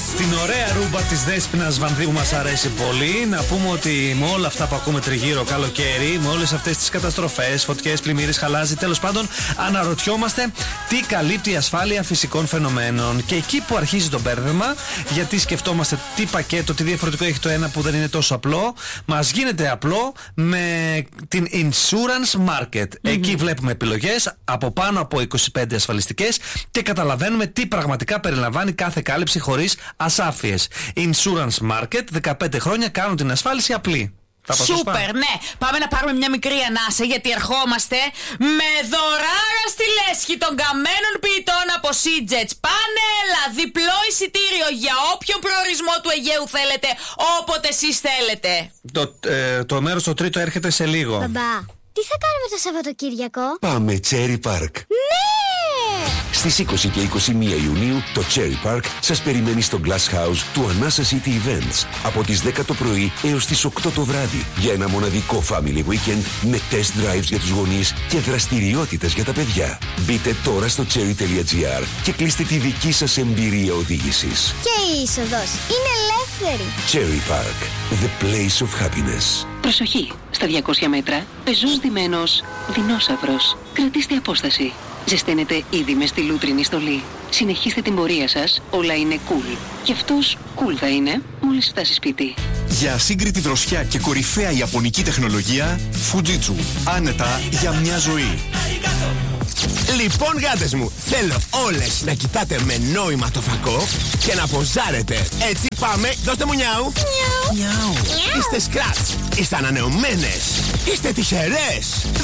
Την ωραία ρούμπα της Δέσποινας Βανδίου μας αρέσει πολύ. Να πούμε ότι με όλα αυτά που ακούμε τριγύρω καλοκαίρι, με όλες αυτές τις καταστροφές, φωτιές, πλημμύρες, χαλάζι, τέλος πάντων, αναρωτιόμαστε τι καλύπτει η ασφάλεια φυσικών φαινομένων. Και εκεί που αρχίζει το μπέρδεμα, γιατί σκεφτόμαστε τι πακέτο, τι διαφορετικό έχει το ένα που δεν είναι τόσο απλό, μας γίνεται απλό με την Insurance Market. Εκεί βλέπουμε επιλογές από πάνω από 25 ασφαλιστικές και καταλαβαίνουμε τι πραγματικά περιλαμβάνει κάθε κάλυψη χωρίς ασάφειες. Insurance Market, 15 χρόνια κάνουν την ασφάλιση απλή. Σούπερ, ναι. Πάμε να πάρουμε μια μικρή ανάσα, γιατί ερχόμαστε με δωράρα στη λέσχη των καμένων ποιητών από Sea-Jets. Πάνελα, διπλό εισιτήριο για όποιον προορισμό του Αιγαίου θέλετε, όποτε εσείς θέλετε. Το μέρος το τρίτο έρχεται σε λίγο. Μπαμπά, τι θα κάνουμε το Σαββατοκύριακο? Πάμε Cherry Park. Ναι! Στις 20 και 21 Ιουνίου το Cherry Park σας περιμένει στο Glass House του Anasa City Events από τις 10 το πρωί έως τις 8 το βράδυ για ένα μοναδικό family weekend με test drives για τους γονείς και δραστηριότητες για τα παιδιά. Μπείτε τώρα στο cherry.gr και κλείστε τη δική σας εμπειρία οδήγησης. Και η είσοδος είναι ελεύθερη. Cherry Park, the place of happiness. Προσοχή! Στα 200 μέτρα, πεζός δεμένος, δεινόσαυρος. Κρατήστε απόσταση. Ζεσταίνετε ήδη με στη λούτρινη στολή. Συνεχίστε την πορεία σας, όλα είναι cool. Και αυτός cool θα είναι μόλις φτάσει σπίτι. Για ασύγκριτη δροσιά και κορυφαία ιαπωνική τεχνολογία, Fujitsu. Άνετα για μια ζωή. Λοιπόν, γάτες μου, θέλω όλες να κοιτάτε με νόημα το φακό και να ποζάρετε. Έτσι, πάμε, δώστε μου νιάου. Νιάου. Είστε σκράτς, είστε ανανεωμένες, είστε τυχερές.